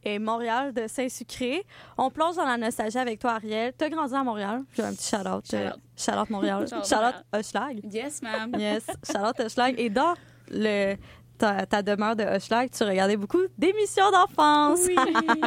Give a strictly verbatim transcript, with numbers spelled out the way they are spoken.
et Montréal de Saint-Sucré. On plonge dans la nostalgie avec toi, Ariel. T'as grandi à Montréal. J'ai un petit shout-out. Shout-out. Shout-out Montréal. Shout-out Shout-out Hochelag. Yes, ma'am. Yes, shout-out Hochelag. Et dans le, ta, ta demeure de Hochelag, tu regardais beaucoup d'émissions d'enfance. Oui.